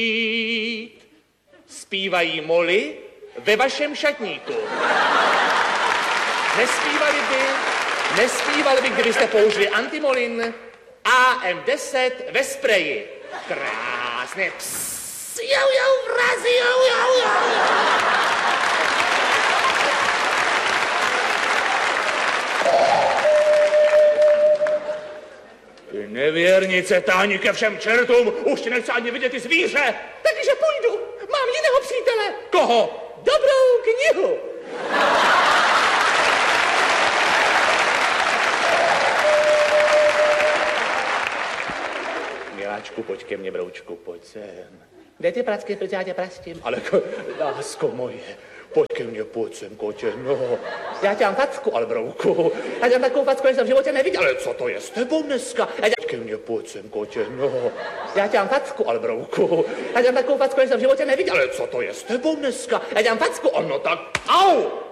Zpívají moly ve vašem šatníku. Nespívali by, kdybyste použili antimolin AM10 ve spreji. Krásně. Psss, jau, vrazi, jau. Ty nevěrnice, táni ke všem čertům, už ti nechci ani vidět ty zvíře. Takže půjdu, mám jiného přítele. Koho? Dobrou knihu. Miláčku, pojď ke mně, broučku, pojď sem. Kde ty pracky, protože já tě prastím? Ale lásko moje, pojď ke mně, pojď sem, kotě, no. Já tě mám facku, ale brouku. Já tě mám takovou facku, že jsem v životě neviděl. Ale co to je s tebou dneska? Pojď ke mně, pojď sem, kotě, no. Já tě mám facku, ale brouku. Já tě mám takovou facku, že jsem v životě neviděl. Ale co to je s tebou dneska? Já tě mám facku, ono tak, au!